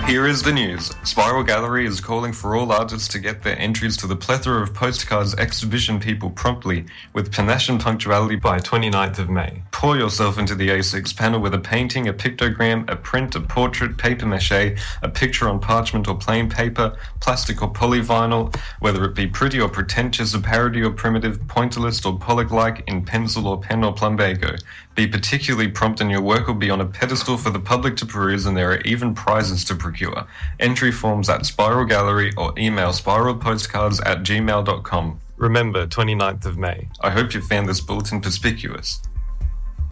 Here is the news. Spiral Gallery is calling for all artists to get their entries to the plethora of postcards exhibition people promptly, with panache and punctuality by 29th of May. Pour yourself into the A6 panel with a painting, a pictogram, a print, a portrait, paper mache, a picture on parchment or plain paper, plastic or polyvinyl, whether it be pretty or pretentious, a parody or primitive, pointillist or Pollock-like, in pencil or pen or plumbago. Be particularly prompt and your work will be on a pedestal for the public to peruse, and there are even prizes to procure. Entry forms at Spiral Gallery or email spiralpostcards@gmail.com. Remember, 29th of May. I hope you found this bulletin perspicuous.